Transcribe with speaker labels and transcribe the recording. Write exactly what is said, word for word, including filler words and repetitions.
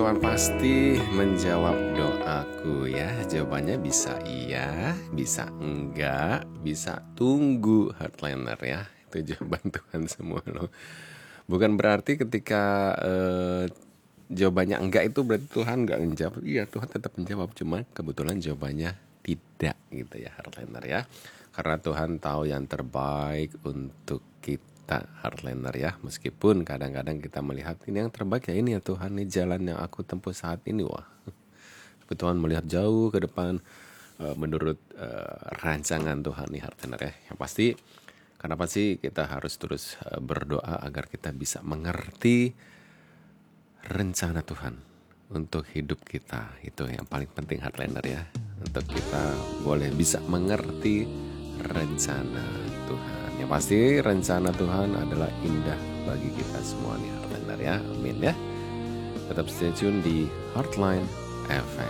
Speaker 1: Tuhan pasti menjawab doaku ya. Jawabannya bisa iya, bisa enggak, bisa tunggu hardliner ya. Itu jawaban Tuhan semua loh. Bukan berarti ketika eh, jawabannya enggak itu berarti Tuhan enggak menjawab. Iya, Tuhan tetap menjawab, cuma kebetulan jawabannya tidak gitu ya hardliner ya. Karena Tuhan tahu yang terbaik untuk kita hardliner ya. Meskipun kadang-kadang kita melihat ini yang terbaik ya ini ya Tuhan, ini jalan yang aku tempuh saat ini. Wah, tapi Tuhan melihat jauh ke depan eh, menurut eh, rancangan Tuhan nih hardliner ya. Yang pasti kenapa sih kita harus terus eh, berdoa agar kita bisa mengerti rencana Tuhan untuk hidup kita. Itu yang paling penting hardliner ya. Untuk kita boleh bisa mengerti rencana Tuhan. Yang pasti rencana Tuhan adalah indah bagi kita semua nih hardliner ya. Amin ya. Tetap stay tune di Heartline F M.